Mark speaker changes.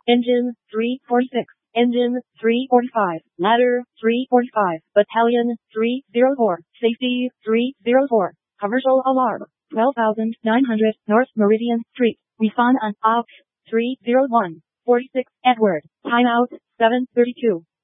Speaker 1: Engine 346. Engine 345. Ladder 345. Battalion 304. Safety 304. Commercial alarm. 12,900 North Meridian Street. Respond on AUX 301. 46 Edward. Timeout 7:32.